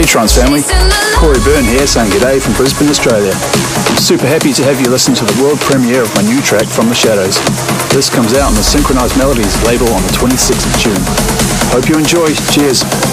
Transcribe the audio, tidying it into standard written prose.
Hey Trance family, Corey Byrne here saying g'day from Brisbane, Australia. I'm super happy to have you listen to the world premiere of my new track, From the Shadows. This comes out on the Synchronized Melodies label on the 26th of June. Hope you enjoy. Cheers.